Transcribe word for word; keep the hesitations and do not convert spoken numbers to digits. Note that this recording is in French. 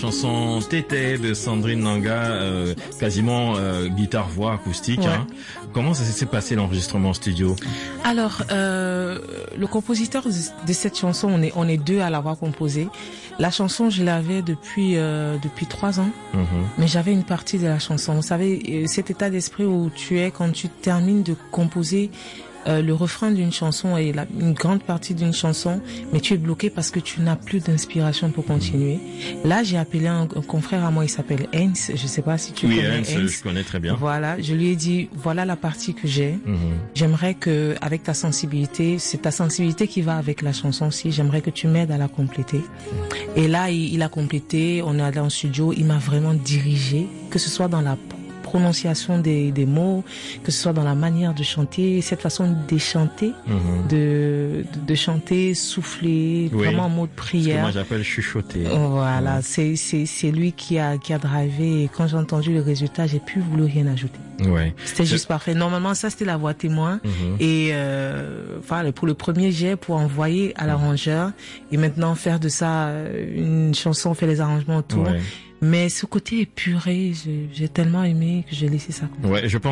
Chanson Tété de Sandrine Nanga, euh, quasiment euh, guitare-voix acoustique. Ouais. Hein. Comment ça s'est passé l'enregistrement en studio? Alors, euh, le compositeur de, de cette chanson, on est on est deux à l'avoir composée. La chanson, je l'avais depuis euh, depuis trois ans, mmh. mais j'avais une partie de la chanson. Vous savez, cet état d'esprit où tu es quand tu termines de composer. Euh, le refrain d'une chanson et la, une grande partie d'une chanson, mais tu es bloqué parce que tu n'as plus d'inspiration pour continuer. Là, j'ai appelé un, un confrère à moi, il s'appelle Heinz. Je sais pas si tu oui, connais Heinz. Oui, je connais très bien. Voilà, je lui ai dit, voilà la partie que j'ai. Mm-hmm. J'aimerais que, avec ta sensibilité, c'est ta sensibilité qui va avec la chanson aussi. J'aimerais que tu m'aides à la compléter. Mm-hmm. Et là, il, il a complété. On est allé en studio. Il m'a vraiment dirigé, que ce soit dans la prononciation des, des mots, que ce soit dans la manière de chanter, cette façon de chanter, mmh. de, de, de chanter, souffler, oui. vraiment en mode prière. Ce que moi j'appelle chuchoter. Voilà, mmh. c'est, c'est, c'est lui qui a, qui a drivé et quand j'ai entendu le résultat, j'ai plus voulu rien ajouter. Ouais. C'était juste parfait. Normalement, ça c'était la voix témoin mmh. et, euh, enfin, pour le premier jet, pour envoyer à l'arrangeur mmh. et maintenant faire de ça une chanson, faire les arrangements autour. Ouais. Mais ce côté épuré, j'ai, j'ai tellement aimé que j'ai laissé ça comme ça. Ouais, je pense